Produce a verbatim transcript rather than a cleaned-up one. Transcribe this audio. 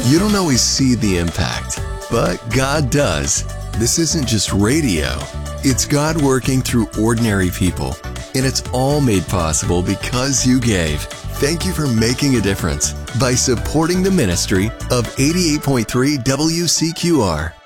You don't always see the impact, but God does. This isn't just radio. It's God working through ordinary people. And it's all made possible because you gave. Thank you for making a difference by supporting the ministry of eighty-eight point three W C Q R.